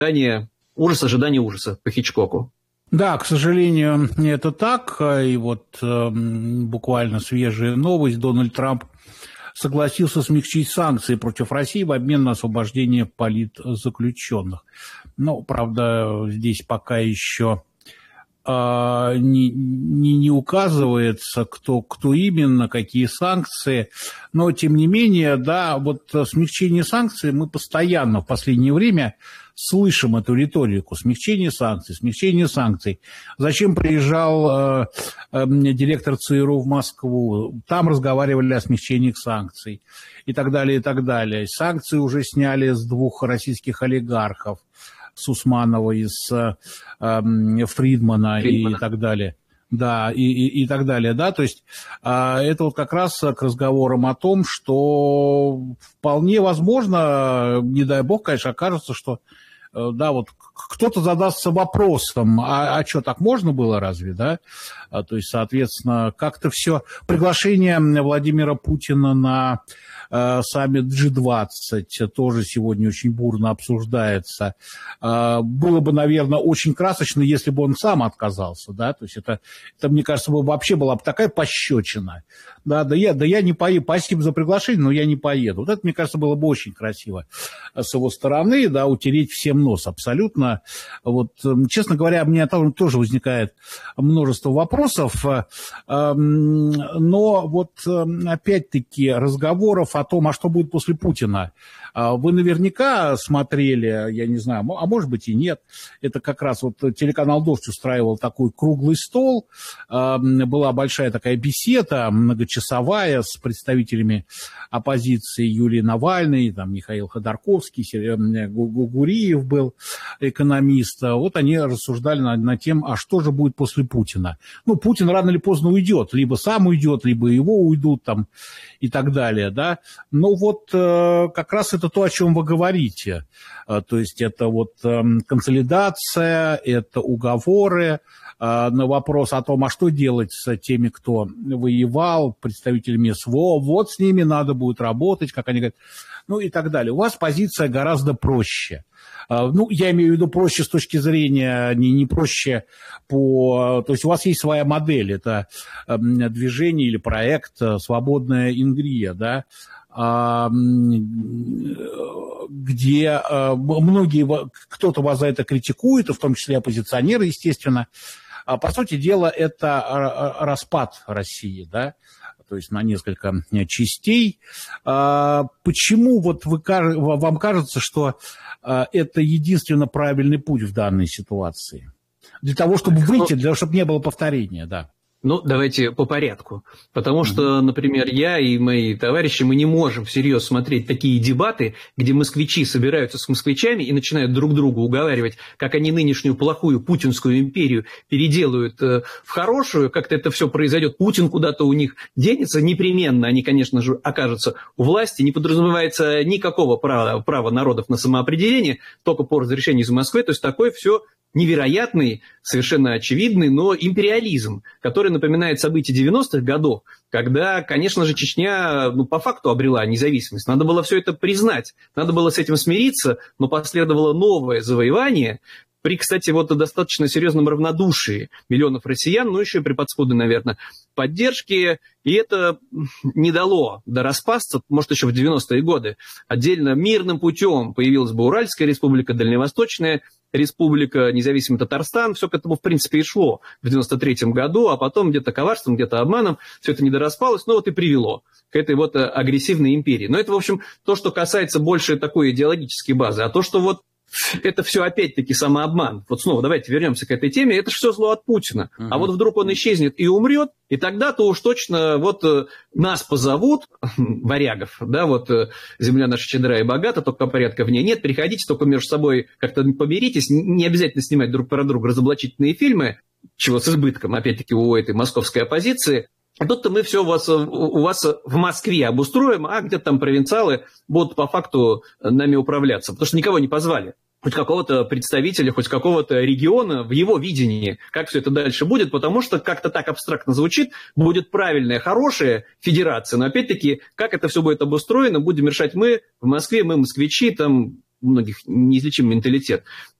ужас, ожидание ужаса по Хичкоку. Да, к сожалению, это так. И вот буквально свежая новость. Дональд Трамп согласился смягчить санкции против России в обмен на освобождение политзаключенных. Но, правда, здесь пока еще не указывается, кто именно, какие санкции. Но, тем не менее, да, вот смягчение санкций мы постоянно в последнее время слышим эту риторику. Смягчение санкций, смягчение санкций. Зачем приезжал директор ЦРУ в Москву? Там разговаривали о смягчении санкций и так далее, и так далее. Санкции уже сняли с 2 российских олигархов, с Усманова и с Фридмана и так далее. Да, и так далее, да, то есть это вот как раз к разговорам о том, что вполне возможно, не дай бог, конечно, окажется, что, да, вот кто-то задастся вопросом, а что, так можно было разве, да, то есть, соответственно, как-то все, приглашение Владимира Путина на саммит G20 тоже сегодня очень бурно обсуждается. Было бы, наверное, очень красочно, если бы он сам отказался, да, то есть это мне кажется, вообще была бы такая пощечина. Да я не поеду, спасибо за приглашение, но я не поеду. Вот это, мне кажется, было бы очень красиво с его стороны, да, утереть всем нос абсолютно. Вот, честно говоря, у меня там тоже возникает множество вопросов, но вот опять-таки разговоров о том, а что будет после Путина. Вы наверняка смотрели, я не знаю, а может быть и нет, это как раз вот телеканал «Дождь» устраивал такой круглый стол, была большая такая беседа, многочасовая, с представителями оппозиции Юлии Навальной, там Михаил Ходорковский, Гуриев был экономист. Вот они рассуждали над тем, а что же будет после Путина. Ну, Путин рано или поздно уйдет, либо сам уйдет, либо его уйдут там и так далее, да. Но вот как раз это то, о чем вы говорите. То есть это вот консолидация, это уговоры, на вопрос о том, а что делать с теми, кто воевал, представителями СВО, вот с ними надо будет работать, как они говорят, ну и так далее. У вас позиция гораздо проще. Ну, я имею в виду проще с точки зрения, не проще по... То есть у вас есть своя модель, это движение или проект «Свободная Ингрия», да, где многие, кто-то вас за это критикует, в том числе оппозиционеры, естественно. По сути дела, это распад России, да, то есть на несколько частей. Почему вот вам кажется, что это единственно правильный путь в данной ситуации? Для того, чтобы выйти, для того, чтобы не было повторения, да. Ну, давайте по порядку. Потому что, например, я и мои товарищи, мы не можем всерьез смотреть такие дебаты, где москвичи собираются с москвичами и начинают друг друга уговаривать, как они нынешнюю плохую путинскую империю переделают в хорошую, как-то это все произойдет, Путин куда-то у них денется, непременно они, конечно же, окажутся у власти, не подразумевается никакого права народов на самоопределение, только по разрешению из Москвы, то есть такое все невероятный, совершенно очевидный, но империализм, который напоминает события 90-х годов, когда, конечно же, Чечня по факту обрела независимость. Надо было все это признать, надо было с этим смириться, но последовало новое завоевание при, кстати, вот достаточно серьезном равнодушии миллионов россиян, ну еще и при подспудной, наверное, поддержке, и это не дало распасться, может, еще в 90-е годы. Отдельно мирным путем появилась бы Уральская республика, Дальневосточная республика, независимый Татарстан, все к этому, в принципе, и шло в 93-м году, а потом где-то коварством, где-то обманом все это недораспалось, но вот и привело к этой вот агрессивной империи. Но это, в общем, то, что касается больше такой идеологической базы, а то, что вот это все опять-таки самообман. Вот снова давайте вернемся к этой теме. Это же все зло от Путина. А вот вдруг он исчезнет и умрет, и тогда-то уж точно вот нас позовут, варягов, да, вот земля наша щедра и богата, только порядка в ней нет, приходите, только между собой как-то помиритесь, не обязательно снимать друг про друга разоблачительные фильмы, чего с избытком, опять-таки, у этой московской оппозиции. А тут-то мы все у вас в Москве обустроим, а где-то там провинциалы будут по факту нами управляться, потому что никого не позвали. Хоть какого-то представителя, хоть какого-то региона в его видении, как все это дальше будет, потому что как-то так абстрактно звучит, будет правильная, хорошая федерация, но опять-таки, как это все будет обустроено, будем решать мы в Москве, мы москвичи, там многих неизлечимый менталитет.